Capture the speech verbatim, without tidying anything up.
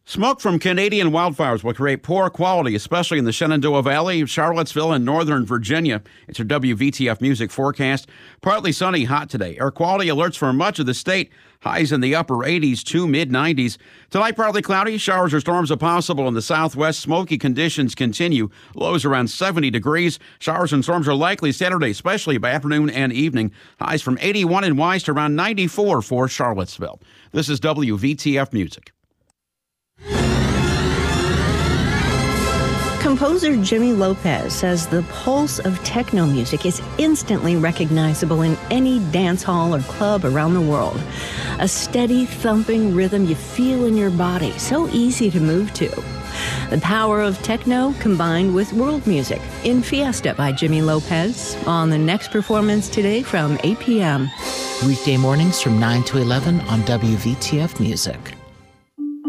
Smoke from Canadian wildfires will create poor quality, especially in the Shenandoah Valley, Charlottesville, and northern Virginia. It's your W V T F Music forecast. Partly sunny, hot today. Air quality alerts for much of the state. Highs in the upper eighties to mid nineties. Tonight, partly cloudy. Showers or storms are possible in the southwest. Smoky conditions continue. Lows around seventy degrees. Showers and storms are likely Saturday, especially by afternoon and evening. Highs from eighty-one in Weiss to around ninety-four for Charlottesville. This is W V T F Music. Composer Jimmy Lopez says the pulse of techno music is instantly recognizable in any dance hall or club around the world. A steady, thumping rhythm you feel in your body, so easy to move to. The power of techno combined with world music in Fiesta by Jimmy Lopez on the next performance today from eight p.m. Weekday mornings from nine to eleven on W V T F Music.